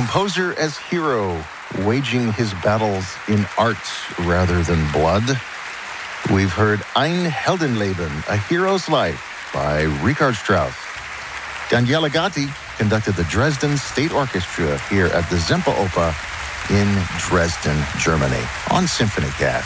composer as hero, waging his battles in art rather than blood. We've heard Ein Heldenleben, A Hero's Life by Richard Strauss. Daniela Gatti conducted the Dresden State Orchestra here at the Semperoper in Dresden, Germany, on SymphonyCast.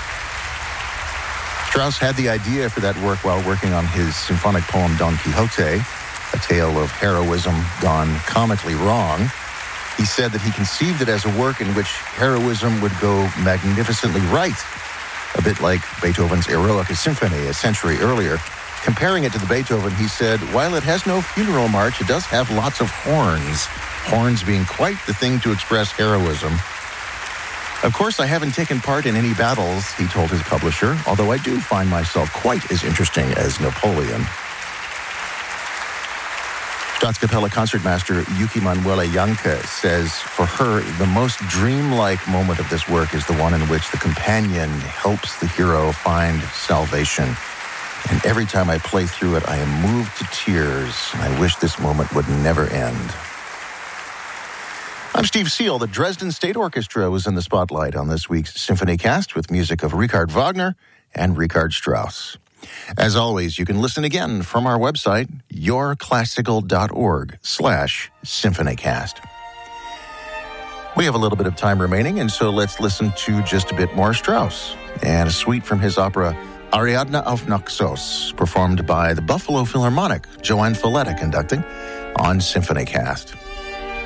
Strauss had the idea for that work while working on his symphonic poem Don Quixote, a tale of heroism gone comically wrong. He said that he conceived it as a work in which heroism would go magnificently right, a bit like Beethoven's Eroica Symphony a century earlier. Comparing it to the Beethoven, he said, while it has no funeral march, it does have lots of horns, horns being quite the thing to express heroism. Of course, I haven't taken part in any battles, he told his publisher, although I do find myself quite as interesting as Napoleon. Staatskapelle concertmaster Yuki Manuela Janke says for her, the most dreamlike moment of this work is the one in which the companion helps the hero find salvation. And every time I play through it, I am moved to tears, and I wish this moment would never end. I'm Steve Seal. The Dresden State Orchestra was in the spotlight on this week's SymphonyCast with music of Richard Wagner and Richard Strauss. As always, you can listen again from our website, yourclassical.org/SymphonyCast. We have a little bit of time remaining, and so let's listen to just a bit more Strauss and a suite from his opera Ariadne auf Naxos, performed by the Buffalo Philharmonic, Joanne Falletta conducting on SymphonyCast.